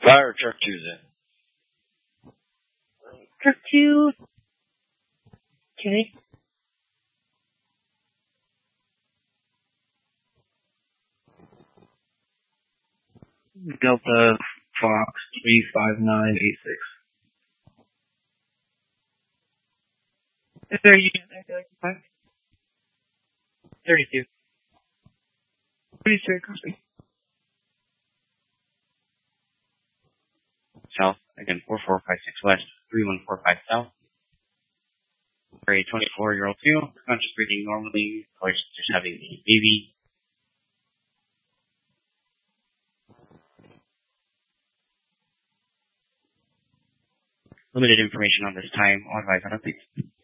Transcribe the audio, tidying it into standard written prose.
Fire truck 2 then. Truck 2. Okay. Delta Fox 35986. Is there a unit there? 32. 32, copy. South, again, 4456 West, 3145 South. For a 24-year-old female, conscious breathing normally, of course, just having a baby. Limited information on this time. All advised on updates.